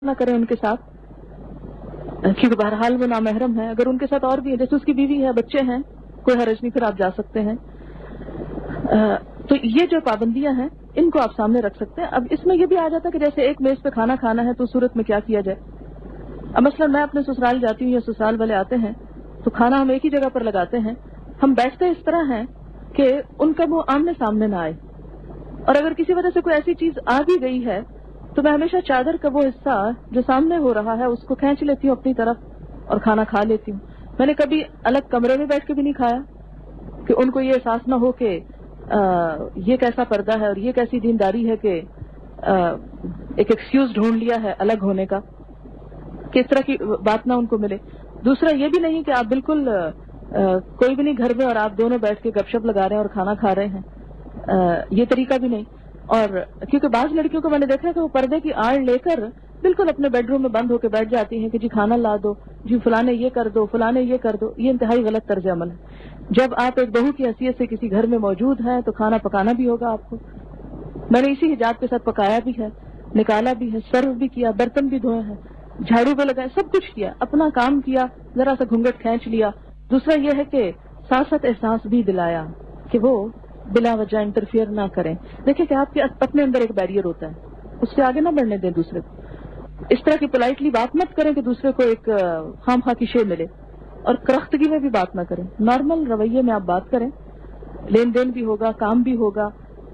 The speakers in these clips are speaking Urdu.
نہ کریں ان کے ساتھ، کیونکہ بہرحال وہ نامحرم ہے. اگر ان کے ساتھ اور بھی ہے، جیسے اس کی بیوی ہے، بچے ہیں، کوئی حرج نہیں، پھر آپ جا سکتے ہیں. تو یہ جو پابندیاں ہیں ان کو آپ سامنے رکھ سکتے ہیں. اب اس میں یہ بھی آ جاتا ہے کہ جیسے ایک میز پہ کھانا کھانا ہے تو اس صورت میں کیا کیا جائے. اب مثلا میں اپنے سسرال جاتی ہوں یا سسرال والے آتے ہیں تو کھانا ہم ایک ہی جگہ پر لگاتے ہیں. ہم بیٹھتے اس طرح ہیں کہ ان کا منہ آمنے سامنے نہ آئے، اور اگر کسی وجہ سے کوئی ایسی چیز آ بھی گئی ہے تو میں ہمیشہ چادر کا وہ حصہ جو سامنے ہو رہا ہے اس کو کھینچ لیتی ہوں اپنی طرف اور کھانا کھا لیتی ہوں. میں نے کبھی الگ کمرے میں بیٹھ کے بھی نہیں کھایا کہ ان کو یہ احساس نہ ہو کہ یہ کیسا پردہ ہے اور یہ کیسی دینداری ہے کہ ایک ایکسکیوز ڈھونڈ لیا ہے الگ ہونے کا، کہ اس طرح کی بات نہ ان کو ملے. دوسرا یہ بھی نہیں کہ آپ بالکل کوئی بھی نہیں گھر میں اور آپ دونوں بیٹھ کے گپ شپ لگا رہے ہیں اور کھانا کھا رہے ہیں، یہ طریقہ بھی نہیں. اور کیونکہ بعض لڑکیوں کو میں نے دیکھا ہے کہ وہ پردے کی آڑ لے کر بالکل اپنے بیڈ روم میں بند ہو کے بیٹھ جاتی ہیں کہ جی کھانا لا دو، جی فلانے یہ کر دو، فلانے یہ کر دو. یہ انتہائی غلط طرز عمل ہے. جب آپ ایک بہو کی حیثیت سے کسی گھر میں موجود ہیں تو کھانا پکانا بھی ہوگا آپ کو. میں نے اسی حجاب کے ساتھ پکایا بھی ہے، نکالا بھی ہے، سرو بھی کیا، برتن بھی دھوئے ہیں، جھاڑو بھی لگائے، سب کچھ کیا، اپنا کام کیا، ذرا سا گھونگھٹ کھینچ لیا. دوسرا یہ ہے کہ ساتھ ساتھ احساس بھی دلایا کہ وہ بلا وجہ انٹرفیئر نہ کریں. دیکھیں کہ آپ کے اپنے اندر ایک بیریئر ہوتا ہے، اس سے آگے نہ بڑھنے دیں دوسرے کو. اس طرح کی پولائٹلی بات مت کریں کہ دوسرے کو ایک خام خواہ کی شے ملے، اور کرختگی میں بھی بات نہ کریں. نارمل رویے میں آپ بات کریں، لین دین بھی ہوگا، کام بھی ہوگا،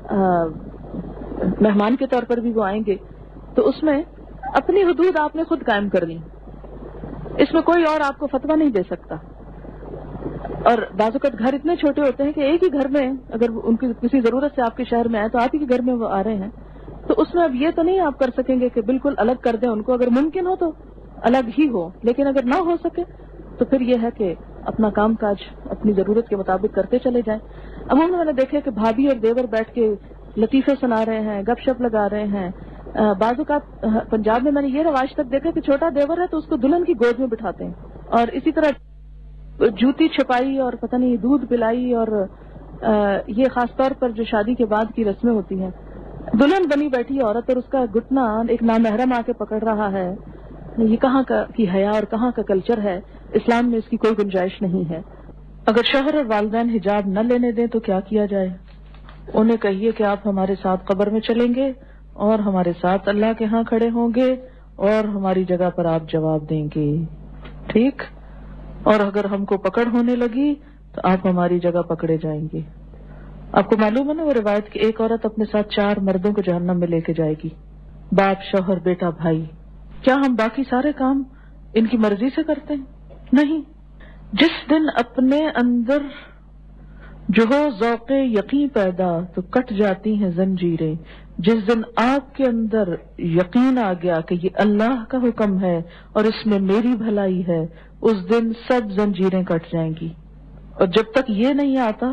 مہمان کے طور پر بھی وہ آئیں گے، تو اس میں اپنی حدود آپ نے خود قائم کرنی. اس میں کوئی اور آپ کو فتویٰ نہیں دے سکتا. اور بعض اوقات گھر اتنے چھوٹے ہوتے ہیں کہ ایک ہی گھر میں اگر ان کی کسی ضرورت سے آپ کے شہر میں آئے تو آپ ہی کے گھر میں وہ آ رہے ہیں، تو اس میں اب یہ تو نہیں آپ کر سکیں گے کہ بالکل الگ کر دیں ان کو. اگر ممکن ہو تو الگ ہی ہو، لیکن اگر نہ ہو سکے تو پھر یہ ہے کہ اپنا کام کاج اپنی ضرورت کے مطابق کرتے چلے جائیں. عموماً میں نے دیکھا کہ بھابھی اور دیور بیٹھ کے لطیفے سنا رہے ہیں، گپ شپ لگا رہے ہیں. بعض اوقات پنجاب میں نے یہ رواج تک دیکھا کہ چھوٹا دیور ہے تو اس کو دلہن کی گود میں بٹھاتے ہیں، اور اسی طرح جوتی چھپائی اور پتہ نہیں دودھ پلائی، اور یہ خاص طور پر جو شادی کے بعد کی رسمیں ہوتی ہیں، دلہن بنی بیٹھی عورت اور اس کا گھٹنا ایک نامحرم آ کے پکڑ رہا ہے. یہ کہاں کا کی حیا اور کہاں کا کلچر ہے؟ اسلام میں اس کی کوئی گنجائش نہیں ہے. اگر شوہر اور والدین حجاب نہ لینے دیں تو کیا کیا جائے؟ انہیں کہیے کہ آپ ہمارے ساتھ قبر میں چلیں گے اور ہمارے ساتھ اللہ کے ہاں کھڑے ہوں گے اور ہماری جگہ پر آپ جواب دیں گے، ٹھیک؟ اور اگر ہم کو پکڑ ہونے لگی تو آپ ہماری جگہ پکڑے جائیں گے. آپ کو معلوم ہے نا وہ روایت کہ ایک عورت اپنے ساتھ 4 مردوں کو جہنم میں لے کے جائے گی، باپ، شوہر، بیٹا، بھائی. کیا ہم باقی سارے کام ان کی مرضی سے کرتے ہیں؟ نہیں. جس دن اپنے اندر جو ہو ذوق یقین پیدا تو کٹ جاتی ہیں زنجیریں. جس دن آپ کے اندر یقین آ گیا کہ یہ اللہ کا حکم ہے اور اس میں میری بھلائی ہے، اس دن سب زنجیریں کٹ جائیں گی. اور جب تک یہ نہیں آتا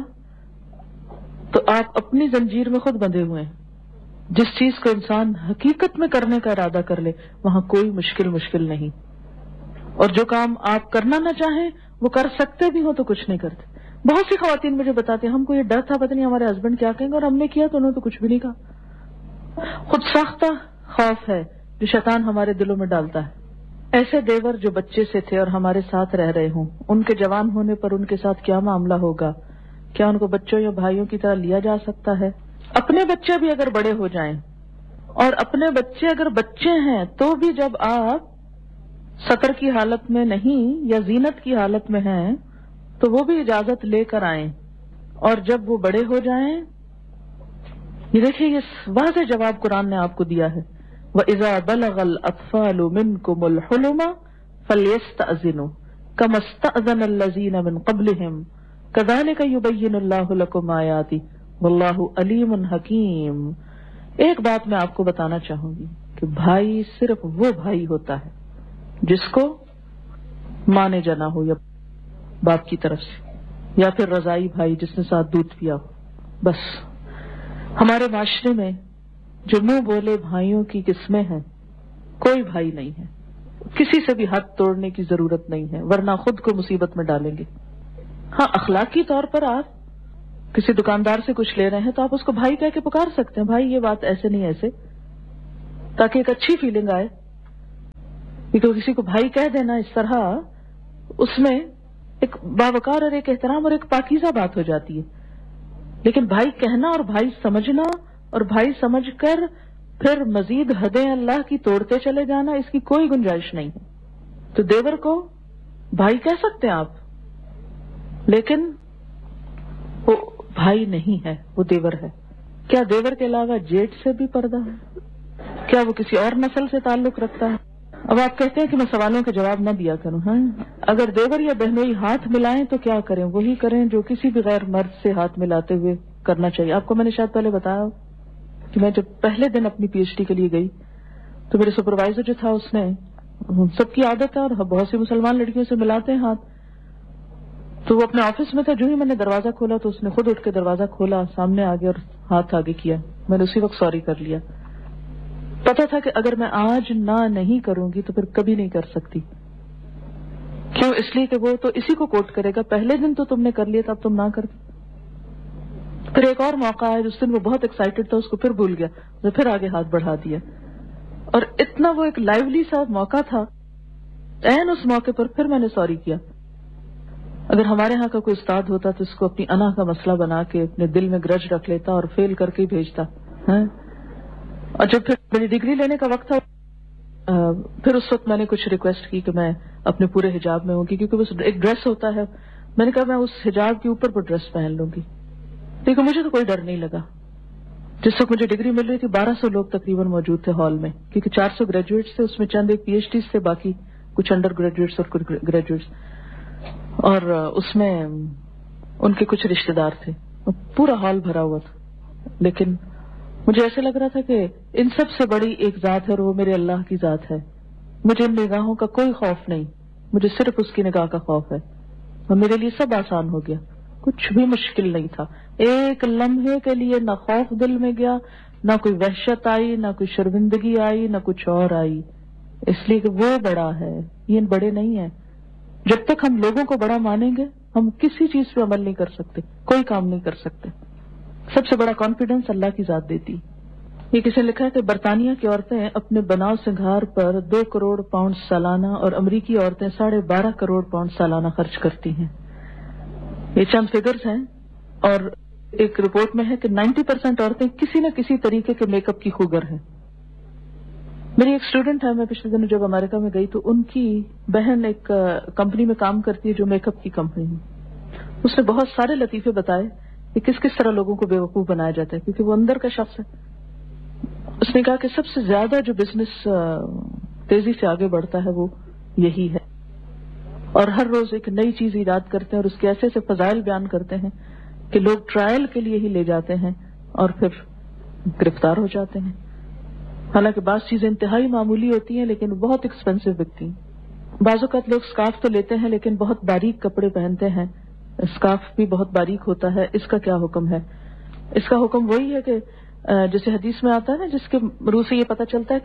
تو آپ اپنی زنجیر میں خود بندھے ہوئے ہیں. جس چیز کو انسان حقیقت میں کرنے کا ارادہ کر لے وہاں کوئی مشکل نہیں. اور جو کام آپ کرنا نہ چاہیں وہ کر سکتے بھی ہو تو کچھ نہیں کرتے. بہت سی خواتین مجھے بتاتے ہیں ہم کو یہ ڈر تھا پتہ نہیں ہمارے ہسبینڈ کیا کہیں گے، اور ہم نے کیا تو انہوں نے تو کچھ بھی نہیں کہا. خود ساختہ خوف ہے جو شیطان ہمارے دلوں میں ڈالتا ہے. ایسے دیور جو بچے سے تھے اور ہمارے ساتھ رہ رہے ہوں، ان کے جوان ہونے پر ان کے ساتھ کیا معاملہ ہوگا؟ کیا ان کو بچوں یا بھائیوں کی طرح لیا جا سکتا ہے؟ اپنے بچے بھی اگر بڑے ہو جائیں اور اپنے بچے اگر بچے ہیں تو بھی جب آپ سطر کی حالت میں نہیں یا زینت کی حالت میں ہیں تو وہ بھی اجازت لے کر آئیں. اور جب وہ بڑے ہو جائیں، یہ دیکھیے یہ واضح جواب قرآن نے آپ کو دیا ہے، وَإِذَا بَلَغَ الْأَطْفَالُ مِنْكُمُ الْحُلُمَ فَلْيَسْتَأْذِنُوا كَمَا اسْتَأْذَنَ الَّذِينَ مِنْ قَبْلِهِمْ كَذَلِكَ يُبَيِّنُ اللَّهُ لَكُمْ آيَاتِهِ وَاللَّهُ عَلِيمٌ حَكِيمٌ. ایک بات میں آپ کو بتانا چاہوں گی کہ بھائی صرف وہ بھائی ہوتا ہے جس کو مانے جانا ہو یا باپ کی طرف سے، یا پھر رضائی بھائی جس نے ساتھ دودھ پیا ہو. بس ہمارے معاشرے میں جو منہ بولے بھائیوں کی قسمیں ہیں، کوئی بھائی نہیں ہے. کسی سے بھی ہاتھ توڑنے کی ضرورت نہیں ہے ورنہ خود کو مصیبت میں ڈالیں گے. ہاں اخلاقی طور پر آپ کسی دکاندار سے کچھ لے رہے ہیں تو آپ اس کو بھائی کہہ کے پکار سکتے ہیں، بھائی یہ بات ایسے نہیں ایسے، تاکہ ایک اچھی فیلنگ آئے. کیونکہ کسی کو بھائی کہہ دینا اس طرح، اس میں ایک باوقار اور ایک احترام اور ایک پاکیزہ بات ہو جاتی ہے. لیکن بھائی کہنا اور بھائی سمجھنا اور بھائی سمجھ کر پھر مزید حدیں اللہ کی توڑتے چلے جانا، اس کی کوئی گنجائش نہیں ہے. تو دیور کو بھائی کہہ سکتے ہیں آپ، لیکن وہ بھائی نہیں ہے، وہ دیور ہے. کیا دیور کے علاوہ جیٹ سے بھی پردہ ہے؟ کیا وہ کسی اور نسل سے تعلق رکھتا ہے؟ اب آپ کہتے ہیں کہ میں سوالوں کے جواب نہ دیا کروں. ہاں، اگر دیور یا بہنوئی ہاتھ ملائیں تو کیا کریں؟ وہی کریں جو کسی بھی غیر مرد سے ہاتھ ملاتے ہوئے کرنا چاہیے. آپ کو میں نے شاید پہلے بتایا کہ میں جب پہلے دن اپنی پی ایچ ڈی کے لیے گئی تو میرے سپروائزر جو تھا اس نے، سب کی عادت ہے اور بہت سی مسلمان لڑکیوں سے ملاتے ہیں ہاتھ، تو وہ اپنے آفس میں تھا. جو ہی میں نے دروازہ کھولا تو اس نے خود اٹھ کے دروازہ کھولا، سامنے آگے اور ہاتھ آگے کیا. میں نے اسی وقت سوری کر لیا. پتا تھا کہ اگر میں آج نہ نہیں کروں گی تو پھر کبھی نہیں کر سکتی. کیوں؟ اس لیے کہ وہ تو اسی کو کوٹ کرے گا، پہلے دن تو تم نے کر لیا تھا، اب تم نہ کر. پھر ایک اور موقع ہے جس دن وہ بہت ایکسائٹڈ تھا، اس کو پھر بھول گیا، تو پھر آگے ہاتھ بڑھا دیا. اور اتنا وہ ایک لائیولی سا موقع تھا، عین اس موقع پر پھر میں نے سوری کیا. اگر ہمارے ہاں کا کوئی استاد ہوتا تو اس کو اپنی انا کا مسئلہ بنا کے اپنے دل میں گرج رکھ لیتا اور فیل کر کے ہی بھیجتا. اور جب پھر میری ڈگری لینے کا وقت تھا، پھر اس وقت میں نے کچھ ریکویسٹ کی کہ میں اپنے پورے حجاب میں ہوں گی، کیونکہ وہ ایک ڈریس ہوتا ہے. میں نے کہا میں اس حجاب کے اوپر وہ ڈریس پہن لوں گی. لیکن مجھے تو کوئی ڈر نہیں لگا. جس وقت مجھے ڈگری مل رہی تھی 1200 لوگ تقریباً موجود تھے ہال میں، کیونکہ 400 گریجویٹس تھے، اس میں چند ایک پی ایچ ڈیز تھے، باقی کچھ انڈر گریجویٹس اور کچھ گریجویٹس، اور اس میں ان کے کچھ رشتے دار تھے. پورا ہال بھرا ہوا تھا. لیکن مجھے ایسے لگ رہا تھا کہ ان سب سے بڑی ایک ذات ہے اور وہ میرے اللہ کی ذات ہے. مجھے ان نگاہوں کا کوئی خوف نہیں، مجھے صرف اس کی نگاہ کا خوف ہے. اور میرے لیے سب آسان ہو گیا، کچھ بھی مشکل نہیں تھا. ایک لمحے کے لیے نہ خوف دل میں گیا، نہ کوئی وحشت آئی، نہ کوئی شرمندگی آئی، نہ کچھ اور آئی. اس لیے کہ وہ بڑا ہے، یہ بڑے نہیں ہیں. جب تک ہم لوگوں کو بڑا مانیں گے ہم کسی چیز پہ عمل نہیں کر سکتے، کوئی کام نہیں کر سکتے. سب سے بڑا کانفیڈنس اللہ کی ذات دیتی. یہ کسی نے لکھا ہے کہ برطانیہ کی عورتیں اپنے بناؤ سنگھار پر 2 کروڑ پاؤنڈ سالانہ اور امریکی عورتیں 12.5 کروڑ پاؤنڈ سالانہ خرچ کرتی ہیں. یہ چند فگرز ہیں. اور ایک رپورٹ میں ہے کہ 90% عورتیں کسی نہ کسی طریقے کے میک اپ کی خوگر ہیں. میری ایک اسٹوڈنٹ ہے، میں پچھلے دنوں جب امریکہ میں گئی تو ان کی بہن ایک کمپنی میں کام کرتی ہے جو میک اپ کی کمپنی ہے. اس نے بہت سارے لطیفے بتائے کہ کس کس طرح لوگوں کو بیوقوف بنایا جاتا ہے، کیونکہ وہ اندر کا شخص ہے. اس نے کہا کہ سب سے زیادہ جو بزنس تیزی سے آگے بڑھتا ہے وہ یہی ہے، اور ہر روز ایک نئی چیز ایجاد کرتے ہیں اور اس کے ایسے فضائل بیان کرتے ہیں کہ لوگ ٹرائل کے لیے ہی لے جاتے ہیں اور پھر گرفتار ہو جاتے ہیں. حالانکہ بعض چیزیں انتہائی معمولی ہوتی ہیں لیکن بہت ایکسپینسو بکتی ہیں. بعض اوقات لوگ اسکارف تو لیتے ہیں لیکن بہت باریک کپڑے پہنتے ہیں. اسکارف بھی بہت باریک ہوتا ہے. اس کا کیا حکم ہے؟ اس کا حکم وہی ہے کہ جیسے حدیث میں آتا ہے نا، جس کے روح سے یہ پتہ چلتا ہے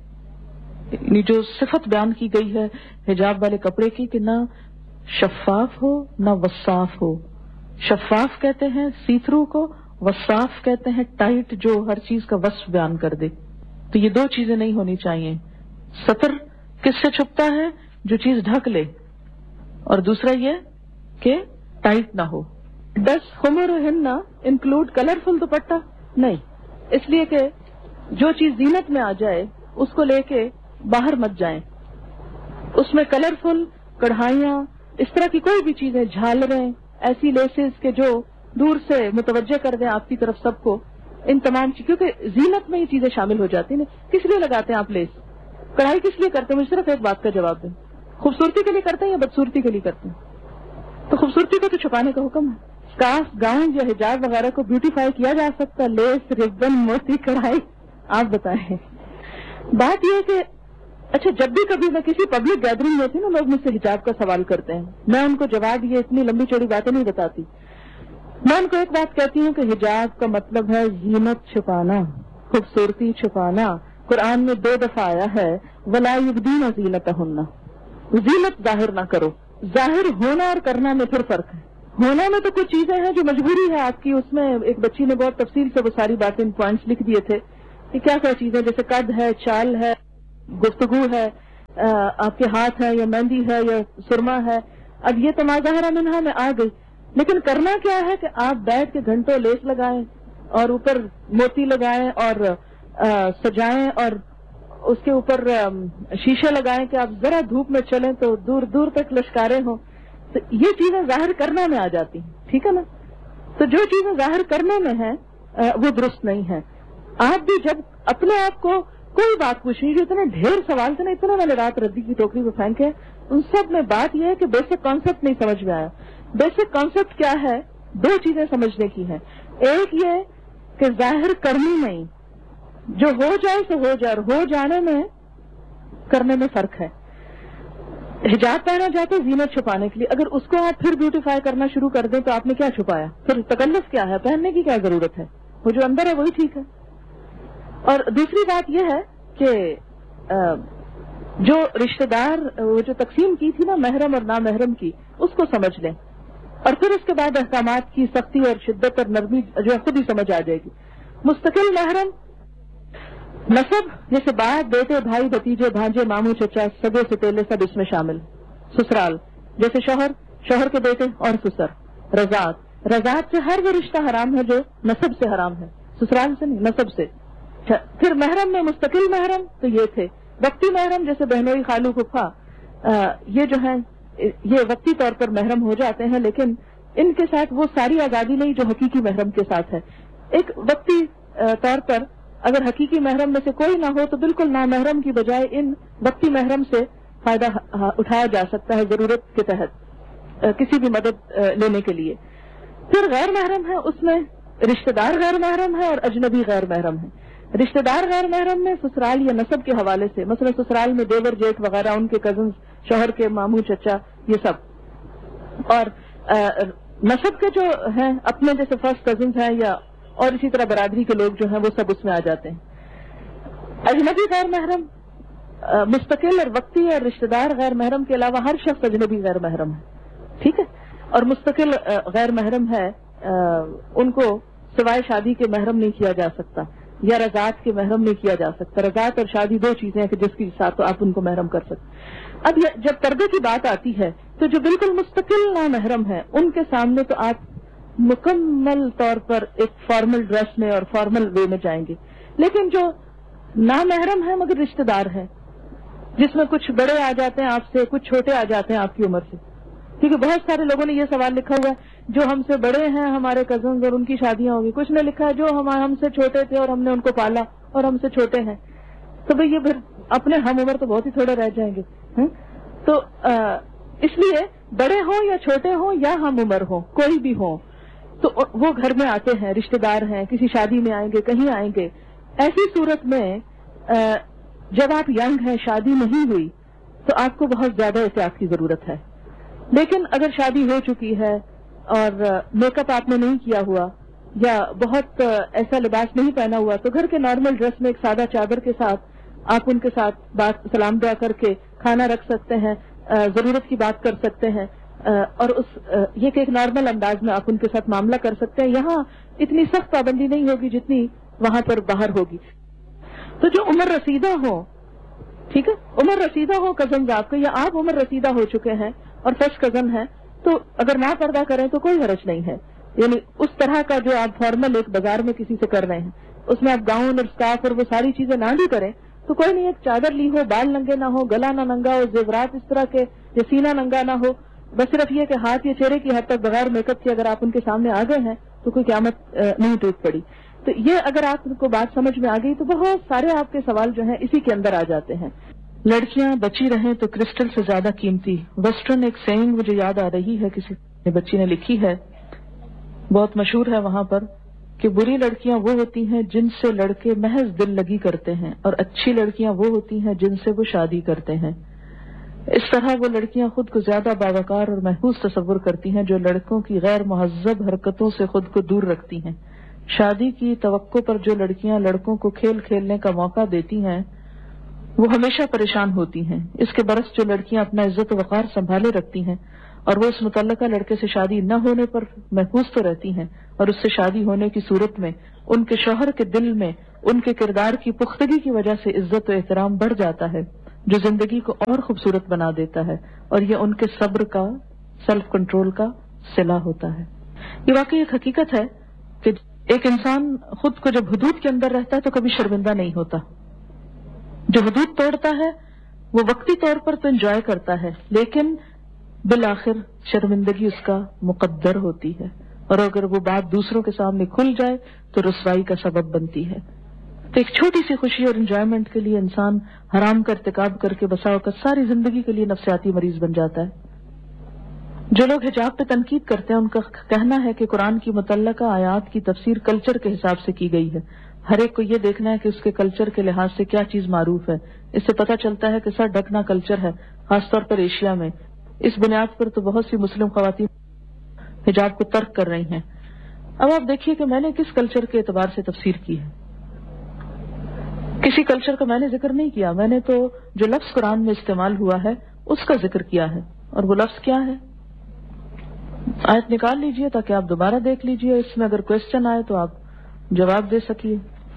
کہ جو صفت بیان کی گئی ہے حجاب والے کپڑے کی کہ نہ شفاف ہو نہ وصاف ہو. شفاف کہتے ہیں سی تھرو کو، وصاف کہتے ہیں ٹائٹ، جو ہر چیز کا وصف بیان کر دے. تو یہ 2 چیزیں نہیں ہونی چاہیے. ستر کس سے چھپتا ہے؟ جو چیز ڈھک لے، اور دوسرا یہ کہ ٹائٹ نہ ہو. ڈس خمرہن انکلوڈ کلرفل دوپٹہ؟ نہیں، اس لیے کہ جو چیز زینت میں آ جائے اس کو لے کے باہر مت جائیں. اس میں کلرفل کڑھائیاں، اس طرح کی کوئی بھی چیزیں، جھالریں، ایسی لیسز کہ جو دور سے متوجہ کر دیں آپ کی طرف سب کو، ان تمام چیز، کیونکہ زینت میں یہ چیزیں شامل ہو جاتی ہیں. کس لیے لگاتے ہیں آپ لیس؟ کڑھائی کس لیے کرتے ہیں؟ مجھے صرف ایک بات کا جواب دیں. خوبصورتی کے لیے کرتے ہیں یا بدصورتی کے لیے کرتے ہیں؟ تو خوبصورتی کو تو چھپانے کا حکم ہے. اسکارف، گاؤن یا حجاب وغیرہ کو بیوٹیفائی کیا جا سکتا ہے، لیس، ربن، موتی، کڑھائی. آپ بتائیں. بات یہ ہے کہ اچھا، جب بھی کبھی میں کسی پبلک گیدرنگ میں ہوتی نا، لوگ مجھ سے حجاب کا سوال کرتے ہیں، میں ان کو جواب یہ اتنی لمبی چوڑی باتیں نہیں بتاتی. میں ان کو ایک بات کہتی ہوں کہ حجاب کا مطلب ہے زینت چھپانا، خوبصورتی چھپانا. قرآن میں 2 دفعہ آیا ہے وَلَا يُبْدِينَ زِينَتَهُنَّ، زینت ظاہر نہ کرو. ظاہر ہونا اور کرنا میں پھر فرق ہے. ہونا میں تو کچھ چیزیں ہیں جو مجبوری ہے آپ کی. اس میں ایک بچی نے بہت تفصیل سے وہ ساری باتیں پوائنٹس لکھ دیے تھے کہ کیا کیا چیزیں، جیسے قد ہے، چال ہے، گفتگو ہے، آپ کے ہاتھ ہے یا مہندی ہے یا سرما ہے، اب یہ تو ما ظاہر منہا میں آ گئی، لیکن کرنا کیا ہے کہ آپ بیٹھ کے گھنٹوں لیس لگائیں اور اوپر موتی لگائیں اور سجائیں اور اس کے اوپر شیشے لگائیں کہ آپ ذرا دھوپ میں چلیں تو دور دور تک لشکارے ہوں، تو یہ چیزیں ظاہر کرنا میں آ جاتی ہیں، ٹھیک ہے نا؟ تو جو چیزیں ظاہر کرنے میں ہیں وہ درست نہیں ہے۔ آپ بھی جب اپنے آپ کو کوئی بات پوچھیں، جو اتنے ڈھیر سوال تھے نا، اتنا میں نے رات ردی کی ٹوکری کو پھینکے، ان سب میں بات یہ ہے کہ بیسک کانسیپٹ نہیں سمجھ میں آیا۔ بیسک کانسیپٹ کیا ہے؟ دو چیزیں سمجھنے کی ہیں، ایک یہ کہ ظاہر کرنی نہیں، جو ہو جائے تو ہو جائے، اور ہو جانے میں کرنے میں فرق ہے۔ حجاب پہنا جاتا ہے زینت چھپانے کے لیے، اگر اس کو آپ پھر بیوٹیفائی کرنا شروع کر دیں تو آپ نے کیا چھپایا؟ پھر تکلف کیا ہے؟ پہننے کی کیا ضرورت ہے؟ وہ جو اندر ہے وہی ٹھیک ہے۔ اور دوسری بات یہ ہے کہ جو رشتہ دار وہ جو تقسیم کی تھی نا محرم اور نامحرم کی، اس کو سمجھ لیں، اور پھر اس کے بعد احکامات کی سختی اور شدت اور نرمی جو ہے خود ہی سمجھ آ جائے گی۔ مستقل محرم نسب جیسے باپ، بیٹے، بھائی، بھتیجے، بھانجے، ماموں، چچا، سگے ستیلے سب اس میں شامل۔ سسرال جیسے شوہر، شوہر کے بیٹے اور سسر۔ رضاعت سے ہر وہ رشتہ حرام ہے جو نسب سے حرام ہے، سسرال سے نہیں، نسب سے۔ پھر محرم میں مستقل محرم تو یہ تھے۔ وقتی محرم جیسے بہنوئی، خالو، پھپھا، یہ جو ہیں یہ وقتی طور پر محرم ہو جاتے ہیں، لیکن ان کے ساتھ وہ ساری آزادی نہیں جو حقیقی محرم کے ساتھ ہے۔ ایک وقتی طور پر اگر حقیقی محرم میں سے کوئی نہ ہو تو بالکل نامحرم کی بجائے ان وقتی محرم سے فائدہ اٹھایا جا سکتا ہے ضرورت کے تحت کسی بھی مدد لینے کے لیے۔ پھر غیر محرم ہے، اس میں رشتہ دار غیر محرم ہے اور اجنبی غیر محرم ہے۔ رشتہ دار غیر محرم میں سسرال یا نسب کے حوالے سے، مثلا سسرال میں دیور، جیٹ وغیرہ، ان کے کزنز، شوہر کے ماموں، چچا، یہ سب۔ اور نسب کے جو ہیں اپنے جیسے فرسٹ کزنز ہیں یا اور اسی طرح برادری کے لوگ جو ہیں وہ سب اس میں آ جاتے ہیں۔ اجنبی غیر محرم مستقل اور وقتی اور رشتہ دار غیر محرم کے علاوہ ہر شخص اجنبی غیر محرم ہے، ٹھیک ہے؟ اور مستقل غیر محرم ہے، ان کو سوائے شادی کے محرم نہیں کیا جا سکتا یا رضاعت کے محرم نہیں کیا جا سکتا۔ رضاعت اور شادی دو چیزیں ہیں کہ جس کے ساتھ تو آپ ان کو محرم کر سکتے۔ اب جب پردے کی بات آتی ہے تو جو بالکل مستقل نامحرم ہے ان کے سامنے تو آپ مکمل طور پر ایک فارمل ڈریس میں اور فارمل وے میں جائیں گے، لیکن جو نامحرم ہے مگر رشتہ دار ہے، جس میں کچھ بڑے آ جاتے ہیں آپ سے، کچھ چھوٹے آ جاتے ہیں آپ کی عمر سے، کیونکہ بہت سارے لوگوں نے یہ سوال لکھا ہوا ہے جو ہم سے بڑے ہیں ہمارے کزنز اور ان کی شادیاں ہوگی، کچھ نے لکھا ہے جو ہم سے چھوٹے تھے اور ہم نے ان کو پالا اور ہم سے چھوٹے ہیں، تو بھئی یہ پھر اپنے ہم عمر تو بہت ہی تھوڑے رہ جائیں گے۔ تو اس لیے بڑے ہوں یا چھوٹے ہوں یا ہم عمر ہوں، کوئی بھی ہوں، تو وہ گھر میں آتے ہیں، رشتہ دار ہیں، کسی شادی میں آئیں گے، کہیں آئیں گے۔ ایسی صورت میں جب آپ ینگ ہیں، شادی نہیں ہوئی، تو آپ کو بہت زیادہ احتیاط کی ضرورت ہے۔ لیکن اگر شادی ہو چکی ہے اور میک اپ آپ نے نہیں کیا ہوا یا بہت ایسا لباس نہیں پہنا ہوا، تو گھر کے نارمل ڈریس میں ایک سادہ چادر کے ساتھ آپ ان کے ساتھ سلام دعا کر کے کھانا رکھ سکتے ہیں، ضرورت کی بات کر سکتے ہیں، اور یہ کہ ایک نارمل انداز میں آپ ان کے ساتھ معاملہ کر سکتے ہیں۔ یہاں اتنی سخت پابندی نہیں ہوگی جتنی وہاں پر باہر ہوگی۔ تو جو عمر رسیدہ ہو، ٹھیک ہے، عمر رسیدہ ہو کزنز آپ کے، یا آپ عمر رسیدہ ہو چکے ہیں اور فرسٹ کزن ہیں، تو اگر نہ پردہ کریں تو کوئی حرج نہیں ہے۔ یعنی اس طرح کا جو آپ فارمل ایک بازار میں کسی سے کر رہے ہیں، اس میں آپ گاؤن اور اسکارف اور وہ ساری چیزیں نہ بھی کریں تو کوئی نہیں، ایک چادر لی ہو، بال ننگے نہ ہو، گلا نہ ننگا ہو، زیورات اس طرح کے یا سینہ ننگا نہ ہو، بس صرف یہ کہ ہاتھ یا چہرے کی حد تک بغیر میک اپ کے اگر آپ ان کے سامنے آ گئے ہیں تو کوئی قیامت نہیں ٹوٹ پڑی۔ تو یہ اگر آپ کو بات سمجھ میں آ گئی تو بہت سارے آپ کے سوال جو ہیں اسی کے اندر آ جاتے ہیں۔ لڑکیاں بچی رہیں تو کرسٹل سے زیادہ قیمتی، ویسٹرن ایک سینگ مجھے یاد آ رہی ہے، کسی بچی نے لکھی ہے، بہت مشہور ہے وہاں پر، کہ بری لڑکیاں وہ ہوتی ہیں جن سے لڑکے محض دل لگی کرتے ہیں اور اچھی لڑکیاں وہ ہوتی ہیں جن سے وہ شادی کرتے ہیں۔ اس طرح وہ لڑکیاں خود کو زیادہ باوقار اور محفوظ تصور کرتی ہیں جو لڑکوں کی غیر مہذب حرکتوں سے خود کو دور رکھتی ہیں۔ شادی کی توقع پر جو لڑکیاں لڑکوں کو کھیل کھیلنے کا موقع دیتی ہیں وہ ہمیشہ پریشان ہوتی ہیں۔ اس کے برعکس جو لڑکیاں اپنا عزت و وقار سنبھالے رکھتی ہیں اور وہ اس متعلقہ لڑکے سے شادی نہ ہونے پر محفوظ تو رہتی ہیں، اور اس سے شادی ہونے کی صورت میں ان کے شوہر کے دل میں ان کے کردار کی پختگی کی وجہ سے عزت و احترام بڑھ جاتا ہے، جو زندگی کو اور خوبصورت بنا دیتا ہے، اور یہ ان کے صبر کا، سیلف کنٹرول کا صلہ ہوتا ہے۔ یہ واقعی ایک حقیقت ہے کہ ایک انسان خود کو جب حدود کے اندر رہتا ہے تو کبھی شرمندہ نہیں ہوتا۔ جو حدود توڑتا ہے وہ وقتی طور پر تو انجوائے کرتا ہے، لیکن بالآخر شرمندگی اس کا مقدر ہوتی ہے، اور اگر وہ بات دوسروں کے سامنے کھل جائے تو رسوائی کا سبب بنتی ہے۔ تو ایک چھوٹی سی خوشی اور انجوائمنٹ کے لیے انسان حرام کا ارتکاب کر کے بسا اوقات ساری زندگی کے لیے نفسیاتی مریض بن جاتا ہے۔ جو لوگ حجاب پہ تنقید کرتے ہیں ان کا کہنا ہے کہ قرآن کی متعلقہ آیات کی تفسیر کلچر کے حساب سے کی گئی ہے، ہر ایک کو یہ دیکھنا ہے کہ اس کے کلچر کے لحاظ سے کیا چیز معروف ہے۔ اس سے پتہ چلتا ہے کہ سر ڈھکنا کلچر ہے، خاص طور پر ایشیا میں۔ اس بنیاد پر تو بہت سی مسلم خواتین حجاب کو ترک کر رہی ہیں۔ اب آپ دیکھیے کہ میں نے کس کلچر کے اعتبار سے تفسیر کی ہے۔ کسی کلچر کا میں نے ذکر نہیں کیا، میں نے تو جو لفظ قرآن میں استعمال ہوا ہے اس کا ذکر کیا ہے، اور وہ لفظ کیا ہے؟ آیت نکال لیجئے تاکہ آپ دوبارہ دیکھ لیجئے، اس میں اگر کوسچن آئے تو آپ جواب دے سکیے۔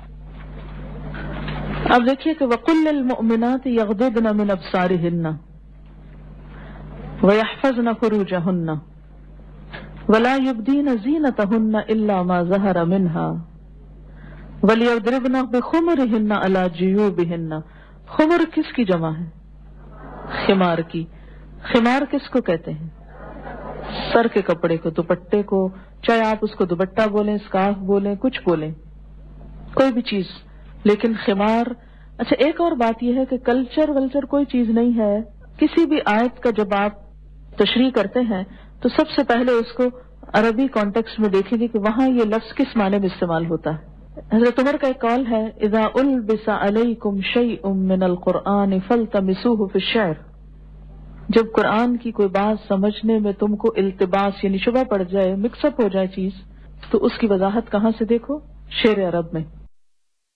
اب دیکھیے کہ وَقُلْ لِلْمُؤْمِنَاتِ يَغْضُضْنَ مِنْ أَبْصَارِهِنَّ وَيَحْفَظْنَ فُرُوجَهُنَّ وَلَا يُبْدِينَ زِينَتَهُنَّ إِلَّا مَا ظَهَرَ مِنْهَا وَلْيَضْرِبْنَ بِخُمُرِهِنَّ عَلَى جُيُوبِهِنَّ۔ خمر کس کی جمع ہے؟ خمار کی۔ خمار کس کو کہتے ہیں؟ سر کے کپڑے کو، دوپٹے کو، چاہے آپ اس کو دوپٹہ بولیں، اسکارف بولیں، کچھ بولیں، کوئی بھی چیز، لیکن خمار۔ اچھا ایک اور بات یہ ہے کہ کلچر ولچر کوئی چیز نہیں ہے۔ کسی بھی آیت کا جب آپ تشریح کرتے ہیں تو سب سے پہلے اس کو عربی کانٹیکسٹ میں دیکھیں گے کہ وہاں یہ لفظ کس معنی میں استعمال ہوتا ہے۔ حضرت عمر کا ایک قول ہے اذا البس علیکم شیء من القرآن فالتمسوه فی الشعر۔ جب قرآن کی کوئی بات سمجھنے میں تم کو التباس یعنی شبہ پڑ جائے، مکس اپ ہو جائے چیز، تو اس کی وضاحت کہاں سے دیکھو؟ شعر عرب میں۔